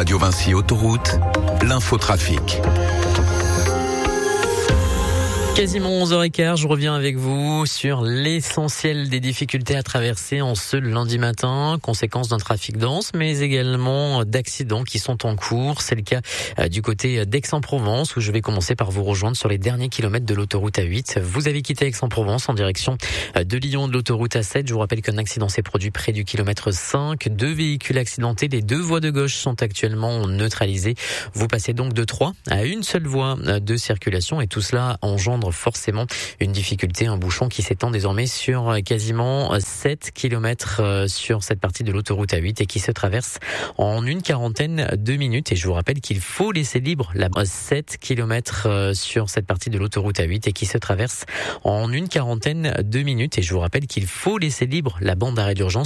Radio Vinci Autoroute, l'infotrafic. Quasiment 11h15, je reviens avec vous sur l'essentiel des difficultés à traverser en ce lundi matin, conséquence d'un trafic dense, mais également d'accidents qui sont en cours. C'est le cas du côté d'Aix-en-Provence, où je vais commencer par vous rejoindre sur les derniers kilomètres de l'autoroute A8. Vous avez quitté Aix-en-Provence en direction de Lyon, de l'autoroute A7. Je vous rappelle qu'un accident s'est produit près du kilomètre 5. 2 véhicules accidentés, les 2 voies de gauche sont actuellement neutralisées. Vous passez donc de 3 à une seule voie de circulation, et tout cela engendre forcément une difficulté, un bouchon qui s'étend désormais sur quasiment 7 km sur cette partie de l'autoroute A8 et qui se traverse en une quarantaine de minutes. Et je vous rappelle qu'il faut laisser libre la 7 km sur cette partie de l'autoroute A8 et qui se traverse en une quarantaine de minutes. Et je vous rappelle qu'il faut laisser libre la bande d'arrêt d'urgence